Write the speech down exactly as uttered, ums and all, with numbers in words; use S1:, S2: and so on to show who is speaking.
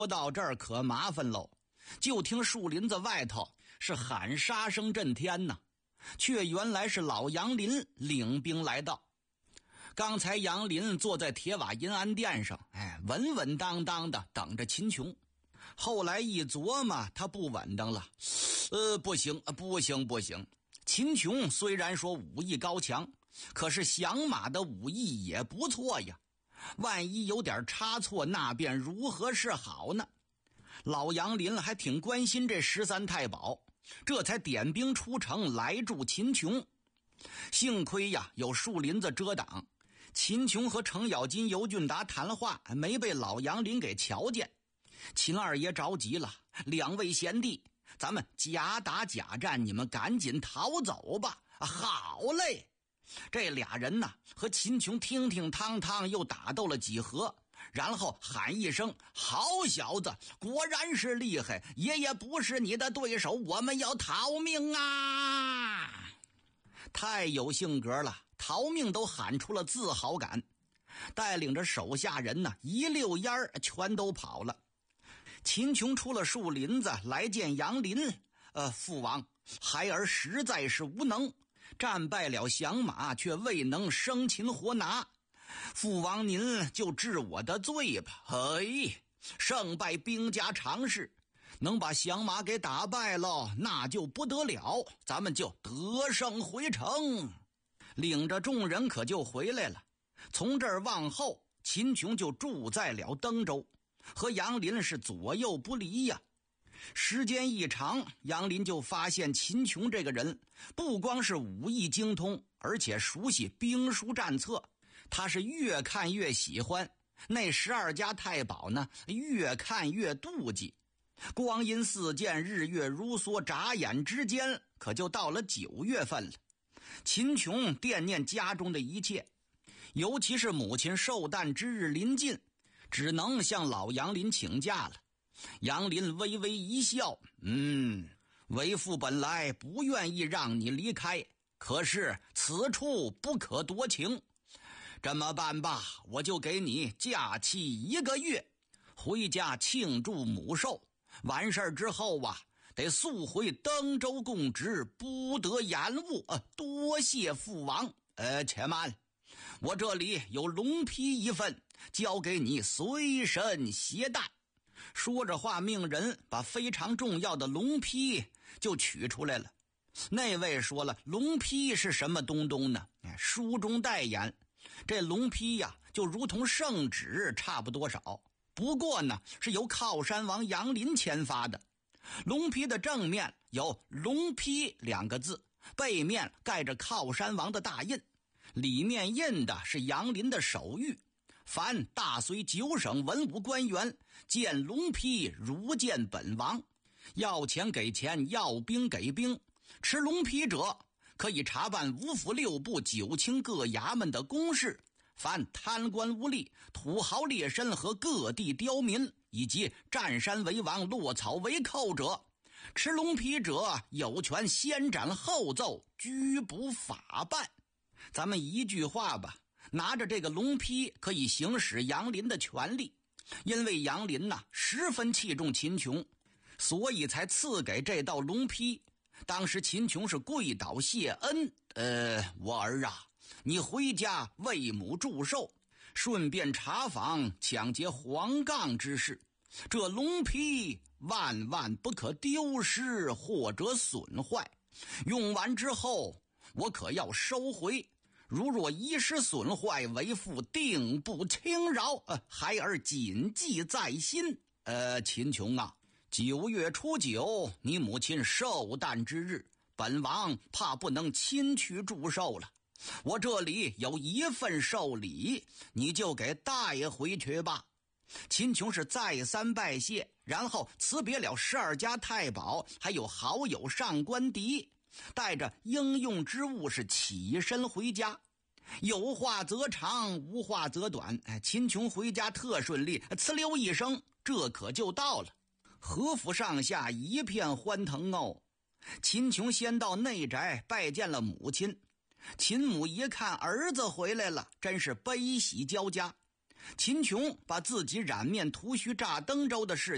S1: 说到这儿可麻烦喽，就听树林子外头是喊杀声震天呐，却原来是老杨林领兵来到。刚才杨林坐在铁瓦银安殿上，哎，稳稳当当的等着秦琼。后来一琢磨，他不稳当了，呃，不行，不行，不行。秦琼虽然说武艺高强，可是响马的武艺也不错呀。万一有点差错，那便如何是好呢？老杨林还挺关心这十三太保，这才点兵出城来助秦琼。幸亏呀，有树林子遮挡，秦琼和程咬金、尤俊达谈话没被老杨林给瞧见。秦二爷着急了，两位贤弟，咱们假打假战，你们赶紧逃走吧。好嘞。这俩人呢，和秦琼听听汤汤又打斗了几合，然后喊一声：好小子，果然是厉害，爷爷不是你的对手，我们要逃命啊！太有性格了，逃命都喊出了自豪感，带领着手下人呢，一溜烟儿全都跑了。秦琼出了树林子来见杨林，呃，父王，孩儿实在是无能，战败了响马，却未能生擒活拿，父王您就治我的罪吧。哎，胜败兵家常事，能把响马给打败了，那就不得了，咱们就得胜回城。领着众人可就回来了。从这儿往后，秦琼就住在了登州，和杨林是左右不离呀。时间一长，杨林就发现秦琼这个人不光是武艺精通，而且熟悉兵书战策，他是越看越喜欢，那十二家太保呢，越看越妒忌。光阴似箭，日月如梭，眨眼之间可就到了九月份了。秦琼惦念家中的一切，尤其是母亲寿诞之日临近，只能向老杨林请假了。杨林微微一笑，嗯，为父本来不愿意让你离开，可是此处不可多情，这么办吧，我就给你假期一个月，回家庆祝母寿，完事儿之后啊，得速回登州供职，不得延误。呃，多谢父王。呃，且慢，我这里有龙批一份，交给你随身携带。说着话，命人把非常重要的龙批就取出来了。那位说了，龙批是什么东东呢？书中代言，这龙批呀，就如同圣旨差不多少，不过呢，是由靠山王杨林签发的。龙批的正面有龙批两个字，背面盖着靠山王的大印，里面印的是杨林的手谕，凡大隋九省文武官员见龙批如见本王，要钱给钱，要兵给兵，持龙批者可以查办五府六部九卿各衙门的公事，凡贪官污吏、土豪劣绅和各地刁民，以及占山为王、落草为寇者，持龙批者有权先斩后奏，拘捕法办。咱们一句话吧，拿着这个龙批可以行使杨林的权利。因为杨林呐、啊、十分器重秦琼，所以才赐给这道龙批。当时秦琼是跪倒谢恩，呃，我儿啊，你回家为母祝寿，顺便查访抢劫黄杠之事，这龙批万万不可丢失或者损坏，用完之后我可要收回，如若遗失损坏，为父定不轻饶。呃，孩儿谨记在心。呃，秦琼啊，九月初九，你母亲寿诞之日，本王怕不能亲去祝寿了，我这里有一份寿礼，你就给带回去吧。秦琼是再三拜谢，然后辞别了十二家太保，还有好友上官迪，带着应用之物是起身回家。有话则长，无话则短。哎，秦琼回家特顺利，呲溜一声，这可就到了。何府上下一片欢腾哦。秦琼先到内宅拜见了母亲，秦母一看儿子回来了，真是悲喜交加。秦琼把自己染面涂须炸登州的事